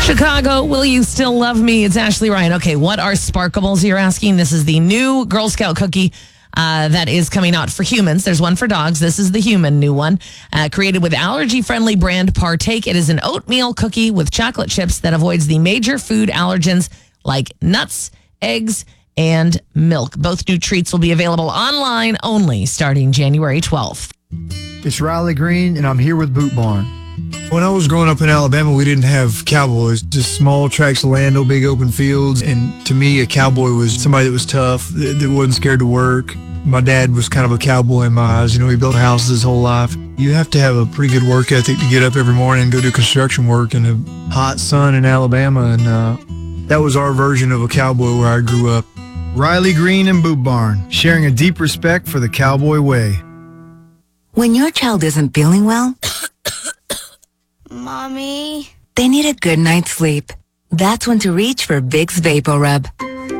Chicago, will you still love me? It's Ashley Ryan. Okay, what are Sparkables, you're asking? This is the new Girl Scout cookie that is coming out for humans. There's one for dogs. This is the human new one. Created with allergy-friendly brand Partake. It is an oatmeal cookie with chocolate chips that avoids the major food allergens like nuts, eggs, and milk. Both new treats will be available online only starting January 12th. It's Riley Green, and I'm here with Boot Barn. When I was growing up in Alabama, we didn't have cowboys, just small tracts of land, no big open fields. And to me, a cowboy was somebody that was tough, that wasn't scared to work. My dad was kind of a cowboy in my eyes. You know, he built houses his whole life. You have to have a pretty good work ethic to get up every morning and go do construction work in the hot sun in Alabama. And that was our version of a cowboy where I grew up. Riley Green and Boot Barn, sharing a deep respect for the cowboy way. When your child isn't feeling well, Mommy? they need a good night's sleep. That's when to reach for Vicks VapoRub.